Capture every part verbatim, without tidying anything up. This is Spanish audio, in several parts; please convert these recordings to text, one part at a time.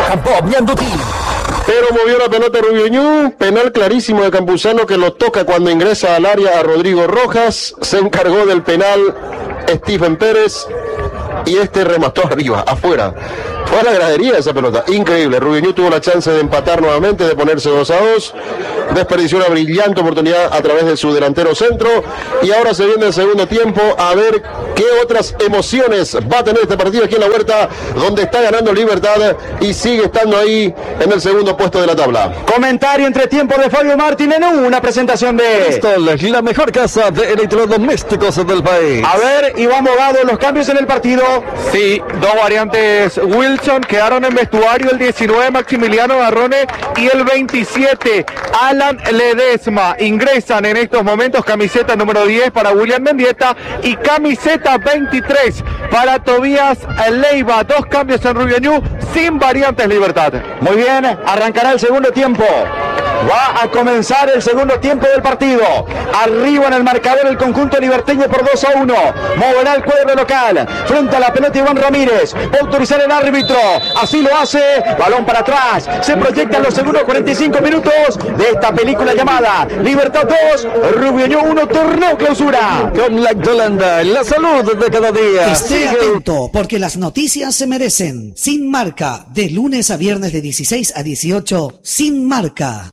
Bob Ñanduti. Pero movió la pelota Rubioñú, penal clarísimo de Campuzano que lo toca cuando ingresa al área a Rodrigo Rojas, se encargó del penal Stephen Pérez y este remató arriba, afuera. Fue a la gradería esa pelota, increíble. Rubioñú tuvo la chance de empatar nuevamente, de ponerse dos a dos, desperdició una brillante oportunidad a través de su delantero centro y ahora se viene el segundo tiempo a ver qué otras emociones va a tener este partido aquí en la Huerta, donde está ganando Libertad y sigue estando ahí en el segundo puesto de la tabla. Comentario entre tiempo de Fabio Martín en una presentación de Bristol, la mejor casa de electrodomésticos del país. A ver, Iván Bogado, los cambios en el partido. Sí, dos variantes. Wilson quedaron en vestuario, el diecinueve Maximiliano Garrone y el veintisiete Alan Ledesma. Ingresan en estos momentos camiseta número diez para William Mendieta y camiseta veintitrés para Tobías Leiva. Dos cambios en Rubioñú sin variantes Libertad. Muy bien, arrancará el segundo tiempo. Va a comenzar el segundo tiempo del partido. Arriba en el marcador el conjunto liberteño por dos a uno. Moverá el cuadro local. Frente a la pelota Iván Ramírez. Va a autorizar el árbitro. Así lo hace. Balón para atrás. Se proyectan los segundos cuarenta y cinco minutos de esta película llamada Libertad dos, Rubioñú uno, torneo clausura. Con la Yolanda, la salud de cada día. Esté Sigue. atento, porque las noticias se merecen. Sin Marca, de lunes a viernes de dieciséis a dieciocho, Sin Marca.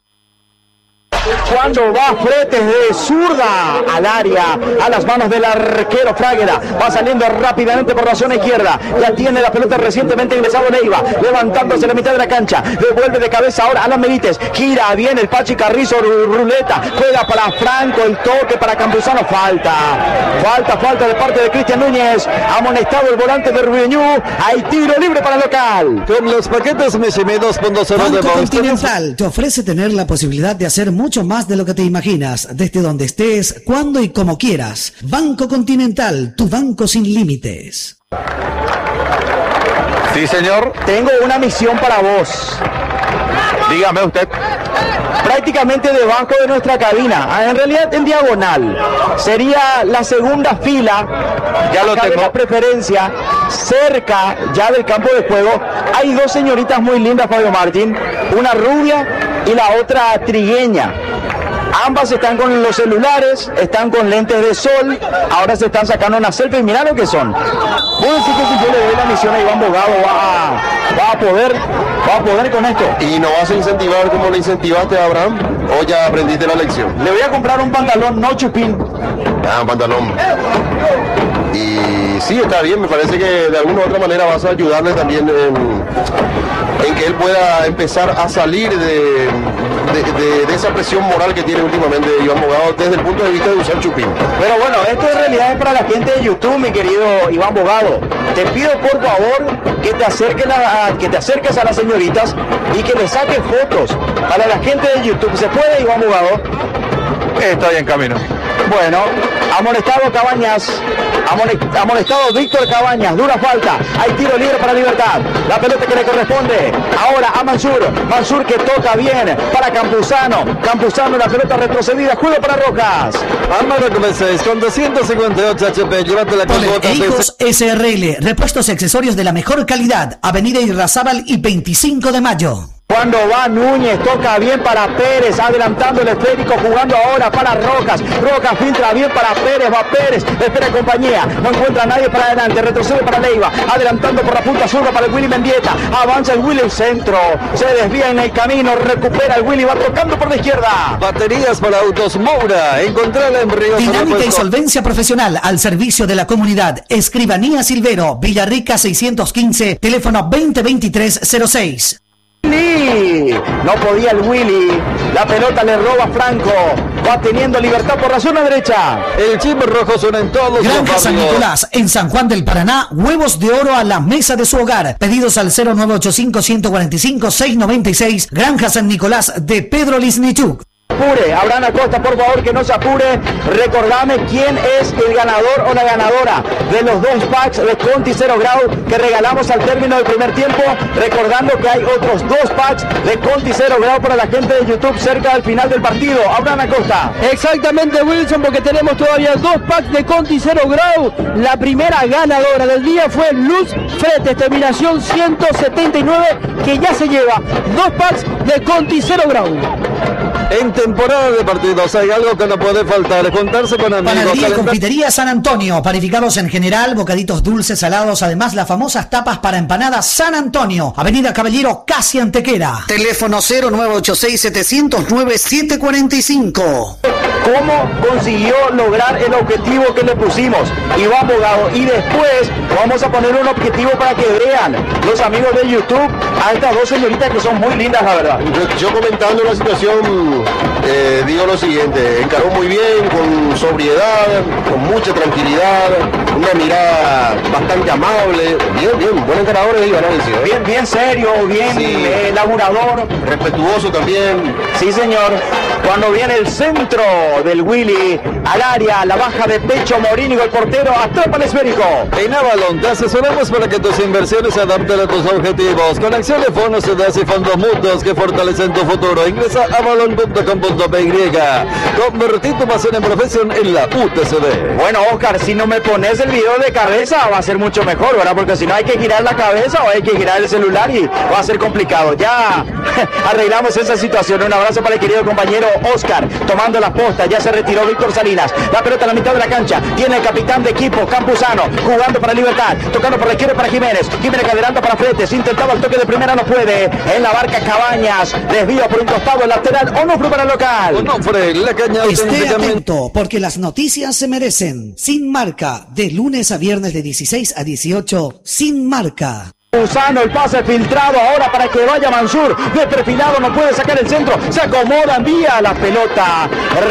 Cuando va Fretes de zurda al área, a las manos del arquero Fragueda, va saliendo rápidamente por la zona izquierda, ya tiene la pelota recientemente ingresado Leiva, levantándose en la mitad de la cancha, devuelve de cabeza ahora a Alan Benítez, gira bien el Pachi Carrizo, ruleta, juega para Franco, el toque para Campuzano, falta, falta, falta de parte de Cristian Núñez, amonestado el volante de Rubioñú, hay tiro libre para el local. Con los paquetes Meshime dos punto cero de Banco Boston. Continental te ofrece tener la posibilidad de hacer mucho más de lo que te imaginas, desde donde estés, cuando y como quieras. Banco Continental, tu banco sin límites. Sí, señor. Tengo una misión para vos. Dígame usted. Prácticamente debajo de nuestra cabina, en realidad en diagonal, sería la segunda fila, Ya lo acá de tengo. la preferencia, cerca ya del campo de juego. Hay dos señoritas muy lindas, Fabio Martín, una rubia y la otra trigueña. Ambas están con los celulares, están con lentes de sol, ahora se están sacando una selfie, mirá lo que son. Vos decís que si yo le doy la misión a Iván Bogado va a, va a poder, va a poder con esto. ¿Y no vas a incentivar como le incentivaste a Abraham? ¿O ya aprendiste la lección? Le voy a comprar un pantalón no chupín. Ah, un pantalón. Y sí, está bien, me parece que de alguna u otra manera vas a ayudarle también en, en que él pueda empezar a salir de, de, de- de esa presión moral que tiene últimamente Iván Bogado desde el punto de vista de usar chupín. Pero bueno, esto en realidad es para la gente de YouTube, mi querido Iván Bogado. Te pido por favor que te acerques a, que te acerques a las señoritas y que le saques fotos para la gente de YouTube. ¿Se puede, Iván Bogado? Estoy en camino. Bueno, amonestado Cabañas, amone- amonestado Víctor Cabañas, dura falta, hay tiro libre para Libertad, la pelota que le corresponde, ahora a Mansur, Mansur que toca bien para Campuzano, Campuzano la pelota retrocedida, juego para Rojas. Armada con seis con doscientos cincuenta y ocho H P, llévatela con Pole cuotas de Eicos S R L, repuestos y accesorios de la mejor calidad. Avenida Irrazábal y veinticinco de mayo. Cuando va Núñez, toca bien para Pérez, adelantando el esférico, jugando ahora para Rojas. Rojas filtra bien para Pérez, va Pérez, espera compañía, no encuentra a nadie para adelante, retrocede para Leiva, adelantando por la punta zurda para el Willy Mendieta, avanza el Willy, el centro, se desvía en el camino, recupera el Willy, va tocando por la izquierda. baterías para autos Moura. Encontrala en Río Dinámica y Repuesto. solvencia profesional al servicio de la comunidad. Escribanía Silvero, Villarrica seiscientos quince, teléfono veinte veintitrés cero seis. Willy. No podía el Willy, la pelota le roba Franco, va teniendo libertad por la zona derecha. El chip rojo suena en todos los Granja San barrios. Nicolás, en San Juan del Paraná, huevos de oro a la mesa de su hogar. Pedidos al cero nueve ocho cinco, uno cuatro cinco, seis nueve seis, Granja San Nicolás de Pedro Lisnichuk. apure. Abraham Acosta, por favor, que no se apure. Recordame quién es el ganador o la ganadora de los dos packs de Conti Zero Grau que regalamos al término del primer tiempo. Recordando que hay otros dos packs de Conti Zero Grau para la gente de YouTube cerca del final del partido. Abraham Acosta. Exactamente, Wilson, porque tenemos todavía dos packs de Conti Zero Grau. La primera ganadora del día fue Luz Fretes, terminación ciento setenta y nueve, que ya se lleva dos packs de Conti Zero Grau. En temporada de partidos hay algo que no puede faltar, juntarse con amigos. Panadería y Confitería San Antonio, panificados en general, bocaditos dulces, salados, además las famosas tapas para empanadas San Antonio, Avenida Caballero, casi Antequera. Teléfono cero nueve ocho seis, siete cero cero, nueve siete cuatro cinco. ¿Cómo consiguió lograr el objetivo que le pusimos? Iván Bogado. Y después vamos a poner un objetivo para que vean los amigos de YouTube a estas dos señoritas que son muy lindas, la verdad. Yo, yo comentando la situación, eh, digo lo siguiente: encaró muy bien, con sobriedad, con mucha tranquilidad, una mirada bastante amable. Bien, bien, buen encarador de Iván, ¿no? Bien, bien serio, bien sí. eh, laburador. Respetuoso también. Sí, señor. Cuando viene el centro del Willy al área, la baja de pecho Morínigo, el portero, atrapa el esférico. En Avalon te asesoramos para que tus inversiones se adapten a tus objetivos. Con acción de fondos, ciudades y fondos mutuos que fortalecen tu futuro. Ingresa a avalon punto com punto p y. Convertí tu pasión en profesión en la U T C D. Bueno, Oscar, si no me pones el video de cabeza va a ser mucho mejor, ¿verdad? Porque si no hay que girar la cabeza o hay que girar el celular y va a ser complicado. Ya arreglamos esa situación. Un abrazo para el querido compañero Oscar, tomando la posta. Ya se retiró Víctor Salinas. La pelota a la mitad de la cancha. Tiene el capitán de equipo, Campuzano, jugando para Libertad. Tocando por la izquierda para Jiménez. Jiménez caderando para Fretes. Intentaba el toque de primera, no puede. En la barca Cabañas. Desvío por un costado el lateral. Onofre para el local. Onofre, la caña. Esté atento, porque las noticias se merecen. Sin Marca, de lunes a viernes de dieciséis a dieciocho. Sin Marca. Usando el pase filtrado ahora para que vaya Mansur, de perfilado, no puede sacar el centro, se acomoda, envía la pelota,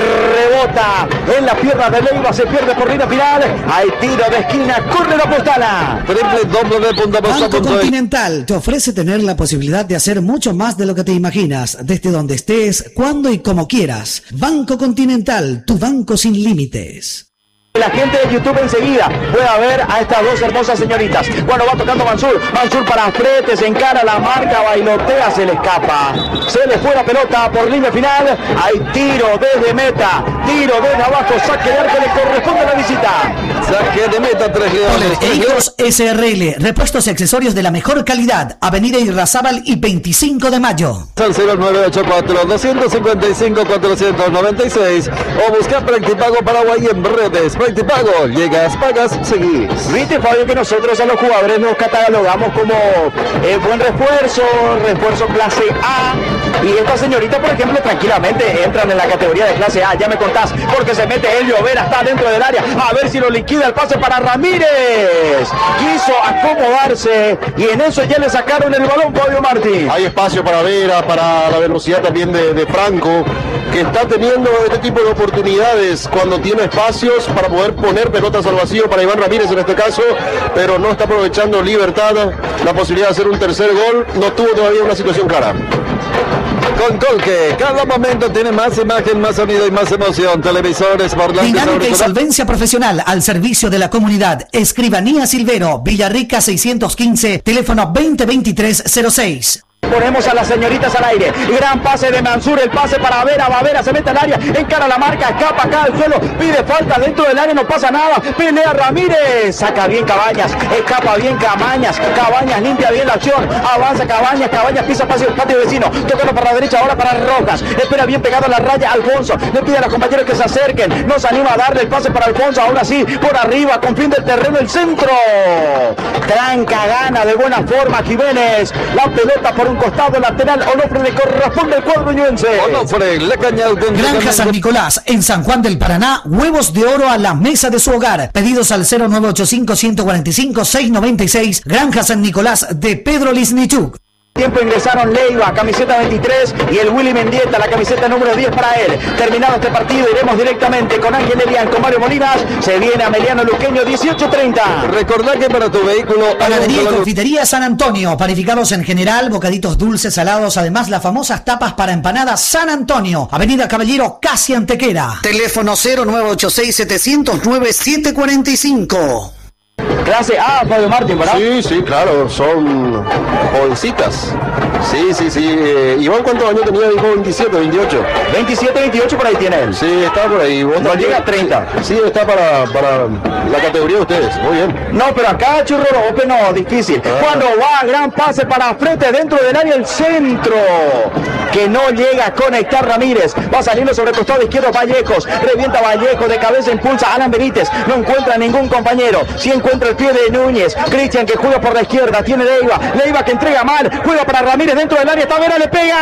rebota en la pierna de Leiva, se pierde por línea final, hay tiro de esquina, corre la postala. doble u doble u doble u punto bosa punto Banco Continental te ofrece tener la posibilidad de hacer mucho más de lo que te imaginas, desde donde estés, cuando y como quieras. Banco Continental, tu banco sin límites. La gente de YouTube enseguida puede ver a estas dos hermosas señoritas. Bueno, va tocando Mansur. Mansur para Fretes, encara la marca, bailotea, se le escapa. Se le fue la pelota por línea final. Hay tiro desde meta. Tiro desde abajo. Saque de arco, le corresponde a la visita. Saque de meta, Tres Leones. Ellos S R L, repuestos y accesorios de la mejor calidad. Avenida Irrazábal y veinticinco de mayo. Al cero nueve ocho cuatro, dos cinco cinco, cuatro nueve seis o busca Practipago Paraguay en redes. Practipago, llegas, pagas, seguís. Viste, Fabio, que nosotros a los jugadores nos catalogamos como eh, buen refuerzo, refuerzo clase A. Y esta señorita, por ejemplo, tranquilamente entran en la categoría de clase A. Ya me contás, porque se mete Helio Vera, está dentro del área. A ver si lo liquida el pase para Ramírez. Quiso acomodarse y en eso ya le sacaron el balón, Fabio Martí. Hay espacio para Vera, para la velocidad también de, de Franco, que está teniendo este tipo de oportunidades cuando tiene espacios para poder poner pelotas al vacío para Iván Ramírez en este caso, pero no está aprovechando Libertad la posibilidad de hacer un tercer gol. No tuvo todavía una situación clara. Con Colque, cada momento tiene más imagen, más sonido y más emoción. Televisores, parlantes, Dinámica y solvencia profesional al servicio de la comunidad. Escribanía Silvero, Villarrica seiscientos quince, teléfono veinte veintitrés cero seis. Ponemos a las señoritas al aire. Gran pase de Mansur, el pase para Vera. Vera se mete al área, encara la marca, escapa acá al suelo, pide falta dentro del área, no pasa nada. Pelea Ramírez, saca bien Cabañas, escapa bien Cabañas. Cabañas limpia bien la acción, avanza Cabañas, Cabañas pisa patio, patio vecino, tocando para la derecha ahora para Rojas. Espera bien pegado a la raya Alfonso, le pide a los compañeros que se acerquen. No se anima a darle el pase para Alfonso, ahora sí, por arriba, con fin del terreno, el centro. Tranca, gana de buena forma Jiménez. La pelota por un costado lateral, Onofre le corresponde al cuadro ñuense. Onofre, la caña Granja San Nicolás, en San Juan del Paraná, huevos de oro a la mesa de su hogar. Pedidos al cero nueve ocho cinco, uno cuatro cinco, seis nueve seis. Granja San Nicolás de Pedro Lisnichuk. Tiempo ingresaron Leiva, camiseta veintitrés, y el Willy Mendieta, la camiseta número diez para él. Terminado este partido, iremos directamente con Ángel Elian, con Mario Molinas. Se viene Ameliano Luqueño, dieciocho treinta. Recordá que para tu vehículo... Panadería y Confitería San Antonio, panificados en general, bocaditos dulces, salados, además las famosas tapas para empanadas San Antonio, Avenida Caballero, casi Antequera. Teléfono cero nueve ocho seis, setecientos nueve, siete cuarenta y cinco. Clase A, Fabio Martín, ¿verdad? Sí, sí, claro, son jovencitas. Sí, sí, sí. Eh, Iván, ¿cuántos años tenía? Dijo veintisiete, veintiocho. veintisiete, veintiocho por ahí tiene él. Sí, está por ahí. ¿Vos no también? Llega a treinta. Sí, está para, para la categoría de ustedes. Muy bien. No, pero acá Churro Ope no, difícil. Ah. Cuando va, gran pase para frente dentro del área, el centro, que no llega a conectar Ramírez. Va saliendo sobre el costado izquierdo Vallejos. Revienta Vallejo, de cabeza impulsa Alan Benítez. No encuentra ningún compañero. Sí encuentra el pie de Núñez. Cristian, que juega por la izquierda. Tiene Leiva. Leiva, que entrega mal. Juega para Ramírez dentro del área. Tavera le pega.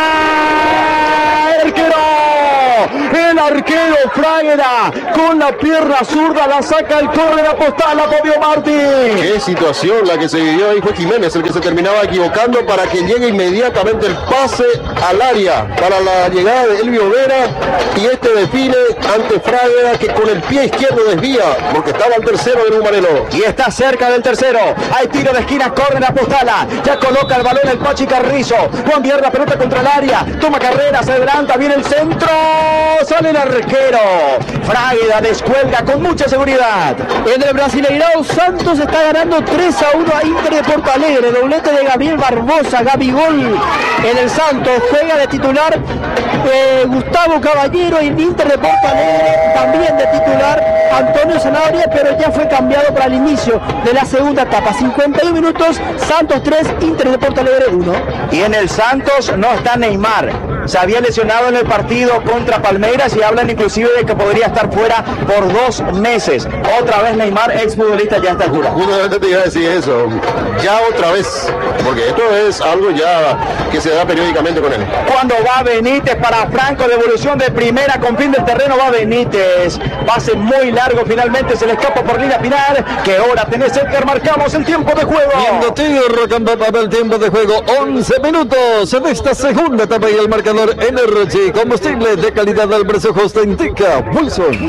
El arquero. El arquero Fragueda con la pierna zurda la saca el córner apostal a Fabio Martín. Qué situación la que se vivió ahí. Fue Jiménez el que se terminaba equivocando para que llegue inmediatamente el pase al área para la llegada de Elvio Vera, y este define ante Fragueda, que con el pie izquierdo desvía porque estaba el tercero de Numarelo. Y está cerca del tercero. Hay tiro de esquina, córner apostala. Ya coloca el balón el Pachi Carrizo. Juan Vier la pelota contra el área. Toma carrera, se adelanta, viene el centro. Sale el arquero. Fragueda descuelga con mucha seguridad. En el Brasileirao, Santos está ganando tres a uno a Inter de Porto Alegre. Doblete de Gabriel Barbosa, Gabigol en el Santos. Juega de titular eh, Gustavo Caballero, en Inter de Porto Alegre también de titular Antonio Zanabria, pero ya fue cambiado para el inicio de la segunda etapa. cincuenta y uno minutos, Santos tres, Inter de Porto Alegre uno. Y en el Santos no está Neymar. Se había lesionado en el partido contra Palmeiras y hablan inclusive de que podría estar fuera por dos meses. Otra vez Neymar, exfutbolista, ya está jurado. Justamente te iba a decir eso. Ya otra vez, porque esto es algo ya que se da periódicamente con él. Cuando va Benítez para Franco, devolución de primera con fin del terreno, va Benítez. Pase muy largo, finalmente se le escapa por línea final. Que hora tenés, Edgar, marcamos el tiempo de juego. Viendo Rock and Pop, el tiempo de juego, once minutos en esta segunda etapa, y el marcador Energy, combustible de calidad al precio justo, indica Wilson.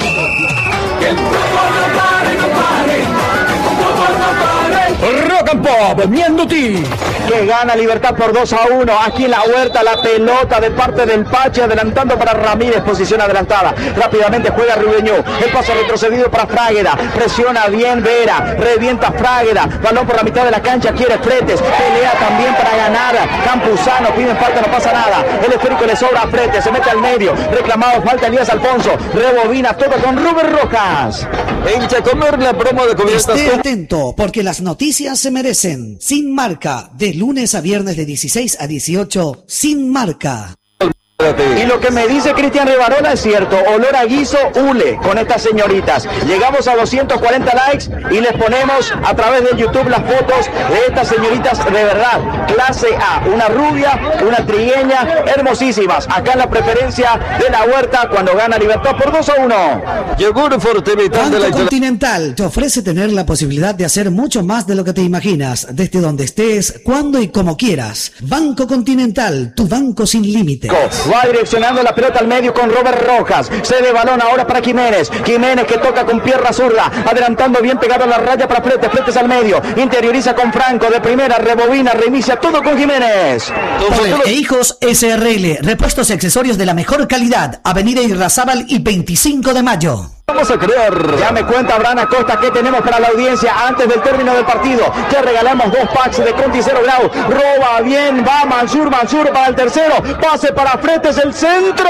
Rock and Pop, Mienduti, que gana Libertad por dos a uno. Aquí en la Huerta, la pelota de parte del Pache, adelantando para Ramírez, posición adelantada. Rápidamente juega Rubeñú, el paso retrocedido para Fragueda. Presiona bien Vera, revienta Fragueda. Balón por la mitad de la cancha, quiere Fretes. Pelea también para ganar Campuzano, piden falta, no pasa nada. El esférico le sobra a Fretes, se mete al medio. Reclamado falta Elías Alfonso. Rebobina todo con Rubén Rojas. En Chacomer, la promo de cubiertas. Esté atento, porque las noticias se merecen. Sin Marca, de lunes a viernes de dieciséis a dieciocho, Sin Marca. Y lo que me dice Cristian Rivarola es cierto, olor a guiso hule con estas señoritas. Llegamos a doscientos cuarenta likes y les ponemos a través de YouTube las fotos de estas señoritas de verdad, clase A, una rubia, una trigueña, hermosísimas. Acá en la preferencia de la Huerta cuando gana Libertad por dos a uno. Yogur Fortivital de la Continental te ofrece tener la posibilidad de hacer mucho más de lo que te imaginas, desde donde estés, cuando y como quieras. Banco Continental, tu banco sin límites. Va direccionando la pelota al medio con Robert Rojas. Cede balón ahora para Jiménez. Jiménez que toca con pierna zurda. Adelantando bien pegado a la raya para Fretes. Fretes al medio. Interioriza con Franco. De primera rebobina. Reinicia todo con Jiménez. Poder e Hijos S R L. Repuestos y accesorios de la mejor calidad. Avenida Irrazábal y veinticinco de mayo. Vamos a crear. Ya me cuenta Abraham Acosta que tenemos para la audiencia antes del término del partido. Te regalamos dos packs de Conti cero grado. Roba bien, va Mansur, Mansur para el tercero. Pase para Fretes, el centro.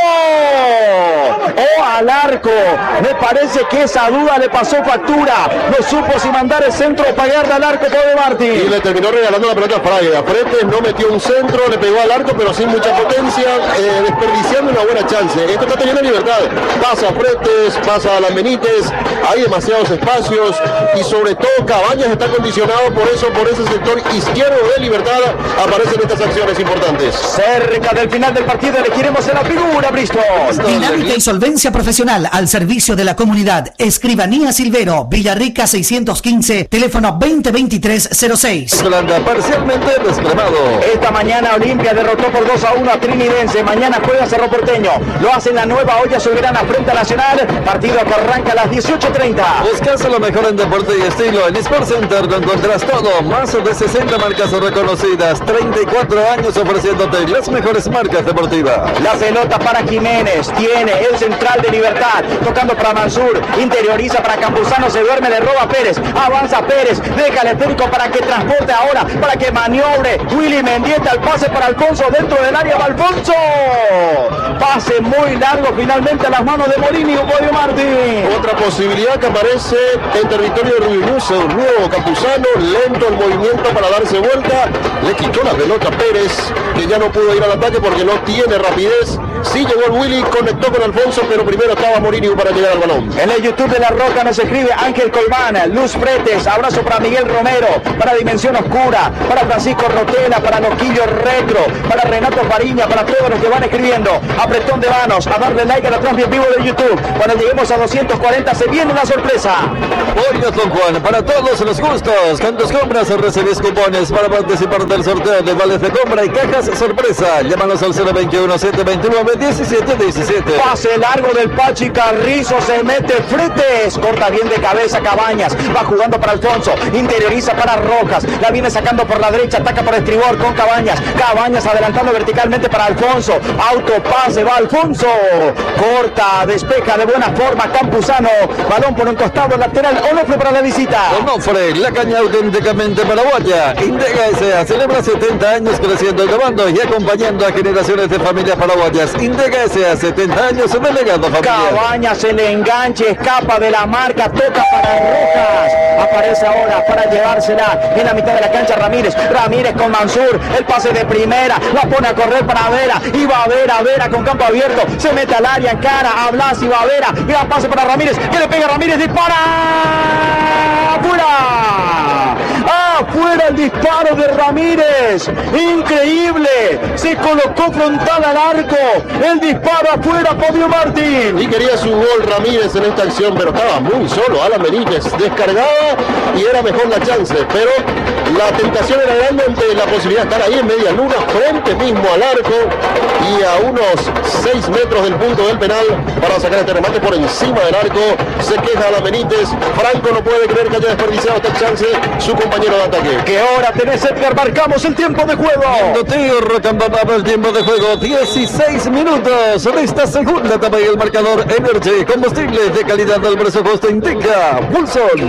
O al arco. Me parece que esa duda le pasó factura. No supo si mandar el centro o pagarle al arco de Martín. Y le terminó regalando la pelota a Fragueda. Fretes no metió un centro, le pegó al arco, pero sin mucha potencia, eh, desperdiciando una buena chance. Esto está teniendo libertad. Pasa Fretes, pasa a la Alan Benítez, hay demasiados espacios y sobre todo Cabañas está condicionado por eso, por ese sector izquierdo de Libertad aparecen estas acciones importantes. Cerca del final del partido elegiremos en la figura, Bristol. Dinámica y solvencia profesional al servicio de la comunidad. Escribanía Silvero, Villarrica seiscientos quince, teléfono veinte veintitrés cero seis. Holanda parcialmente desplomado. Esta mañana Olimpia derrotó por dos a uno a Trinidense. Mañana juega Cerro Porteño. Lo hace en la nueva olla soberana frente a Nacional. Partido que arranca a las dieciocho treinta. Buscas lo mejor en deporte y estilo. En Sport Center lo encontrás todo. Más de sesenta marcas reconocidas. treinta y cuatro años ofreciéndote las mejores marcas deportivas. La pelota para Jiménez. Tiene el central de Libertad. Tocando para Mansur. Interioriza para Campuzano. Se duerme, le roba a Pérez. Avanza Pérez. Deja el esférico para que transporte ahora. Para que maniobre. Willy Mendieta. El pase para Alfonso dentro del área. Va Alfonso. Pase muy largo finalmente a las manos de Morini y Bodio Martín. Otra posibilidad que aparece en territorio de Rubio Ñu. Se durmió Campuzano. Lento el movimiento para darse vuelta. Le quitó la pelota a Pérez, que ya no pudo ir al ataque porque no tiene rapidez. Sí llegó el Willy, conectó con Alfonso, pero primero estaba Morini para llegar al balón. En el YouTube de La Roca nos escribe Ángel Colmán, Luz Fretes, abrazo para Miguel Romero, para Dimensión Oscura, para Francisco Rotela, para Loquillo Retro, para Renato Fariña, para todos los que van escribiendo. Apretón de manos, a darle like a la transmisión vivo de YouTube. Cuando lleguemos a doscientos cuarenta se viene la sorpresa. Pollos Don Juan, para todos los gustos. Con tus compras recibes cupones para participar del sorteo de vales de compra y cajas sorpresa. Llámanos al cero veintiuno, setecientos veintinueve, diecisiete diecisiete. Pase largo del Pachi Carrizo, se mete Fretes, corta bien de cabeza Cabañas, va jugando para Alfonso, interioriza para Rojas, la viene sacando por la derecha, ataca por estribor con Cabañas, Cabañas adelantando verticalmente para Alfonso, autopase, va Alfonso, corta, despeja de buena forma Campuzano, balón por un costado lateral, Onofre para la visita. Onofre, la caña auténticamente paraguaya. Indega S A celebra setenta años creciendo, innovando y acompañando a generaciones de familias paraguayas. Indega S A, setenta años de legado familiar. Cabañas, el enganche, escapa de la marca, toca para Rojas. Aparece ahora para llevársela en la mitad de la cancha Ramírez. Ramírez con Mansur, el pase de primera, la pone a correr para Vera. Y va Vera, Vera con campo abierto, se mete al área, encara a Blas y va Vera. Gran pase para Ramírez, que le pega Ramírez, dispara. ¡Afuera! ¡Afuera el disparo de Ramírez! ¡Increíble! Se colocó frontal al arco. El disparo afuera, Podio Martín. Y quería su gol Ramírez en esta acción, pero estaba muy solo. Alan Benítez descargaba y era mejor la chance. Pero la tentación era grande ante la posibilidad de estar ahí en media luna, frente mismo al arco y a unos seis metros del punto del penal para sacar este remate por encima del arco. Se queja Alan Benítez. Franco no puede creer que haya desperdiciado esta chance su compañero de ataque. ¿Qué hora tenés, Edgar? Marcamos el tiempo de juego. El tiempo de juego, dieciséis minutos de esta segunda etapa y el marcador Energy, combustible de calidad del presupuesto indica Wilson.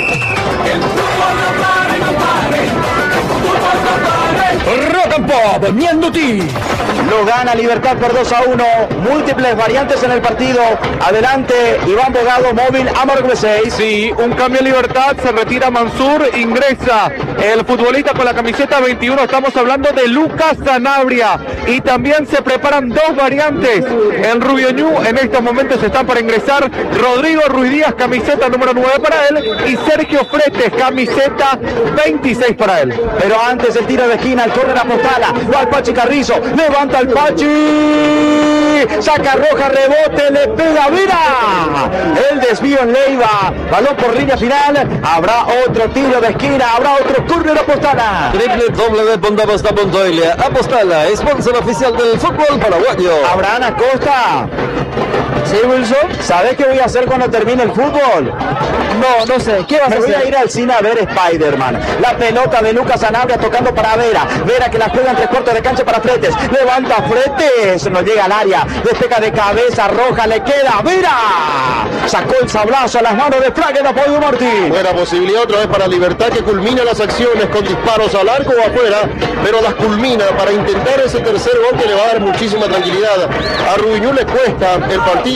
Rock and Pop, Mienduti. Lo gana Libertad por dos a uno. Múltiples variantes en el partido. Adelante, Iván Bogado, móvil, Amargo seis. Sí, un cambio en Libertad. Se retira Mansur, ingresa el futbolista con la camiseta veintiuno. Estamos hablando de Lucas Sanabria. Y también se preparan dos variantes. En Rubio Ñu, en estos momentos están para ingresar Rodrigo Ruiz Díaz, camiseta número nueve para él. Y Sergio Fretes, camiseta veintiséis para él. Pero antes el tiro de esquina, el córner Apostala. Va al Pachi Carrizo. Levanta al Pachi. Saca Roja, rebote, le pega Vera. El desvío en Leiva. Balón por línea final. Habrá otro tiro de esquina. Habrá otro córner Apostala. Triple doble de punto aposta punto i l. Apostala, sponsor oficial del fútbol paraguayo. Abraham Acosta. ¿Sí, Wilson? ¿Sabes qué voy a hacer cuando termine el fútbol? No, no sé. ¿Qué vas Me a voy hacer? a ir al cine a ver Spider-Man. La pelota de Lucas Sanabria tocando para Vera. Vera que la juega en tres cuartos de cancha para Fretes. Levanta Fretes. No llega al área. Despega de cabeza. Roja le queda. Vera. Sacó el sablazo a las manos de Fragueda, Podio Martín. Buena posibilidad otra vez para Libertad, que culmina las acciones con disparos al arco o afuera, pero las culmina para intentar ese tercer gol que le va a dar muchísima tranquilidad. A Rubio Ñu le cuesta el partido.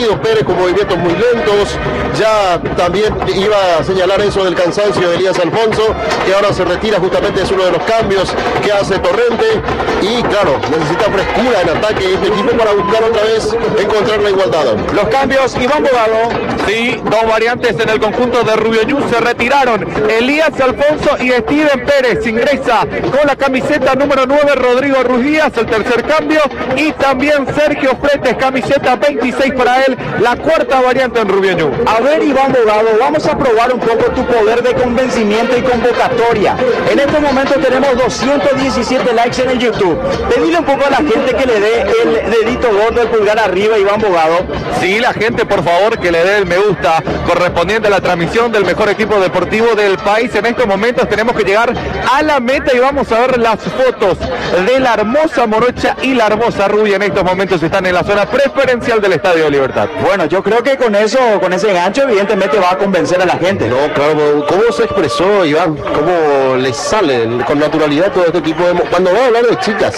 partido. Pérez con movimientos muy lentos. Ya también iba a señalar eso del cansancio de Elías Alfonso, que ahora se retira, justamente es uno de los cambios que hace Torrente. Y claro, necesita frescura en ataque este equipo para buscar otra vez encontrar la igualdad. Los cambios, Iván Bogado. Sí, dos variantes en el conjunto de Rubio Ñu. Se retiraron Elías Alfonso y Steven Pérez. Ingresa con la camiseta número nueve Rodrigo Ruiz Díaz, el tercer cambio. Y también Sergio Fretes, camiseta veintiséis para él, la cuarta variante en Rubio Ñu. A ver, Iván Bogado, vamos a probar un poco tu poder de convencimiento y convocatoria. En este momento tenemos doscientos diecisiete likes en el YouTube. Pedile un poco a la gente que le dé el dedito gordo, el pulgar arriba, Iván Bogado. Sí, la gente, por favor, que le dé el me gusta correspondiente a la transmisión del mejor equipo deportivo del país. En estos momentos tenemos que llegar a la meta y vamos a ver las fotos de la hermosa morocha y la hermosa rubia. En estos momentos están en la zona preferencial del Estadio Libertad. Bueno, yo creo que con eso, con ese gancho, evidentemente va a convencer a la gente. No, claro, ¿cómo se expresó Iván? ¿Cómo le sale con naturalidad todo este tipo de... Cuando va a hablar de chicas,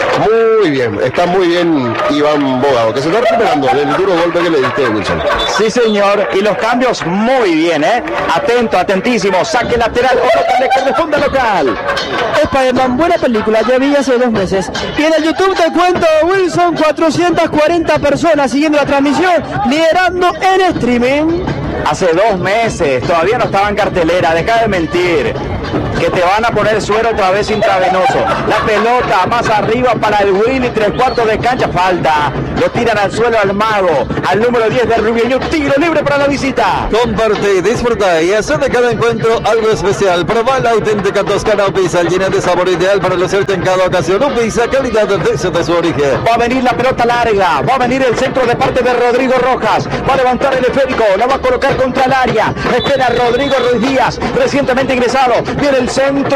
muy bien, está muy bien Iván Bogado, que se está recuperando del duro golpe que le diste, Wilson. Sí, señor, y los cambios muy bien, ¿eh? Atento, atentísimo, saque lateral, oro que le corresponde al local. Spider-Man, buena película, ya vi hace dos meses. Y en el YouTube te cuento, Wilson, cuatrocientas cuarenta personas siguiendo la transmisión, liderando en streaming. Hace dos meses, todavía no estaba en cartelera, deja de mentir. Que te van a poner suero otra vez intravenoso. La pelota más arriba para el Willy, tres cuartos de cancha, falta. Lo tiran al suelo al mago, al número diez de Rubio Ñu, tiro libre para la visita. Comparte, disfruta y hace de cada encuentro algo especial. Proba la auténtica Toscana o pizza llena de sabor ideal para lucirte en cada ocasión. Un pizza calidad desde su origen. Va a venir la pelota larga, va a venir el centro de parte de Rodrigo Rojas. Va a levantar el esférico, la va a colocar contra el área. Espera Rodrigo Ruiz Díaz, recientemente ingresado. Viene el centro,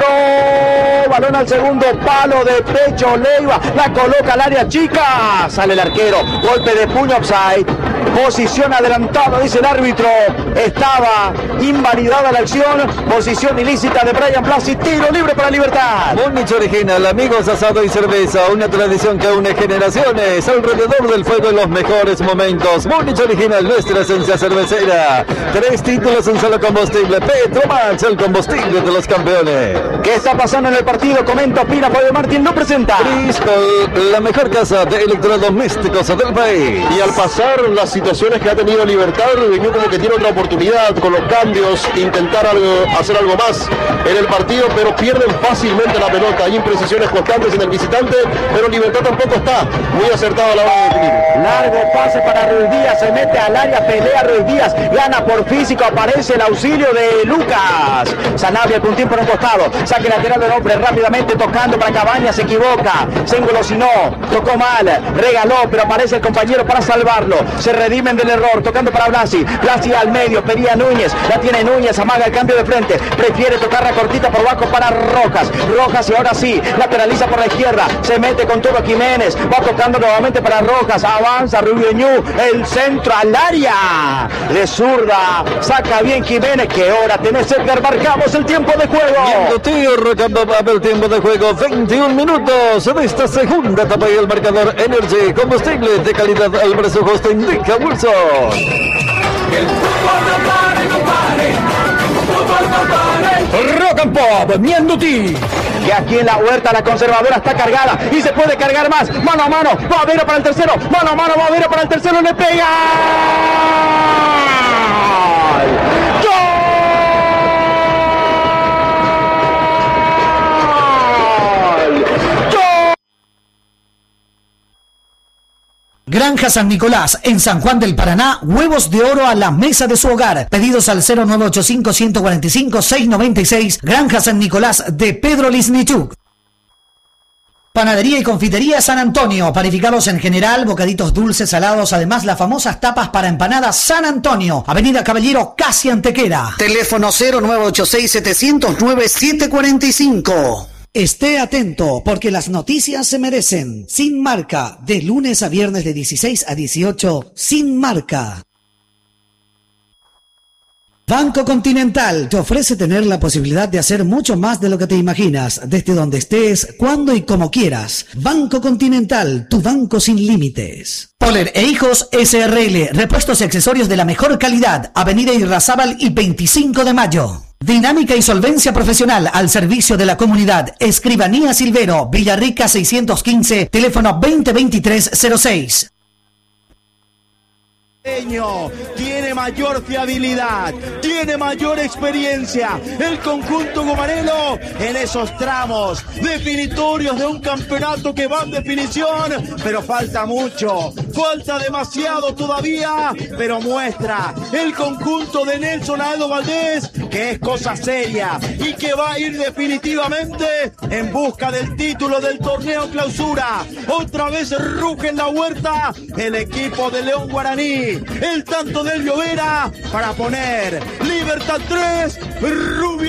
balón al segundo palo de pecho, Leiva, la coloca al área chica, sale el arquero, golpe de puño, offside, posición adelantada, dice el árbitro, estaba invalidada la acción, posición ilícita de Brian Blasi, tiro libre para Libertad. Múnich Original, amigos, asado y cerveza, una tradición que une generaciones alrededor del fuego en los mejores momentos. Múnich Original, nuestra esencia cervecera, tres títulos, un solo combustible, Petromax, el combustible de los campeones. ¿Qué está pasando en el partido? Comenta, opina, Fabio Martín lo presenta. Bristol, la mejor casa de electrodomésticos del país. Y al pasar las situaciones que ha tenido Libertad, Rubio Ñu como que tiene otra oportunidad con los cambios, intentar algo, hacer algo más en el partido, pero pierden fácilmente la pelota. Hay imprecisiones constantes en el visitante, pero Libertad tampoco está muy acertado a la hora de definir. Largo pase para Ruiz Díaz, se mete al área, pelea Ruiz Díaz, gana por físico, aparece el auxilio de Lucas. Sanabria, el puntín por un costado, saque lateral del hombre rápidamente tocando para Cabañas, se equivoca, se engolosinó, tocó mal, regaló, pero aparece el compañero para salvarlo, se redimen del error, tocando para Blasi, Blasi al medio, pedía Núñez, la tiene Núñez, amaga el cambio de frente, prefiere tocar la cortita por bajo para Rojas, Rojas y ahora sí, lateraliza por la izquierda, se mete con todo Jiménez, va tocando nuevamente para Rojas, avanza Rubio Ñu, el centro al área, de zurda, saca bien Jiménez, que hora tenés Edgar, marcamos el tiempo de juego. Viendo tío, recambio el tiempo de juego, veintiún minutos de esta segunda etapa y el marcador Energy, combustible de calidad al precio justo, indica Wilson. El fútbol no pare, no pare, el fútbol no pare. Rock and Pop, Mienduti. Que aquí en la huerta la conservadora está cargada y se puede cargar más, mano a mano, va a ver para el tercero, mano a mano, va a ver para el tercero, le pega. Granja San Nicolás, en San Juan del Paraná, huevos de oro a la mesa de su hogar. Pedidos al cero nueve ocho cinco, uno cuatro cinco, seis nueve seis. Granja San Nicolás de Pedro Lisnichuk. Panadería y confitería San Antonio, panificados en general, bocaditos dulces, salados, además las famosas tapas para empanadas San Antonio, Avenida Caballero, casi Antequera. Teléfono cero nueve ocho seis, siete cero cero, nueve siete cuatro cinco. Esté atento, porque las noticias se merecen. Sin Marca, de lunes a viernes de dieciséis a dieciocho, Sin Marca. Banco Continental te ofrece tener la posibilidad de hacer mucho más de lo que te imaginas, desde donde estés, cuando y como quieras. Banco Continental, tu banco sin límites. Poller e Hijos S R L, repuestos y accesorios de la mejor calidad, Avenida Irrazábal y veinticinco de mayo. Dinámica y solvencia profesional al servicio de la comunidad. Escribanía Silvero, Villarrica seiscientos quince, teléfono veinte veintitrés cero seis. Tiene mayor fiabilidad, tiene mayor experiencia el conjunto gomarelo en esos tramos definitorios de un campeonato que va en definición, pero falta mucho, falta demasiado todavía, pero muestra el conjunto de Nelson Aedo Valdés que es cosa seria y que va a ir definitivamente en busca del título del torneo clausura. Otra vez ruge en la huerta el equipo de León Guaraní. El tanto del Llovera para poner Libertad tres, Rubio.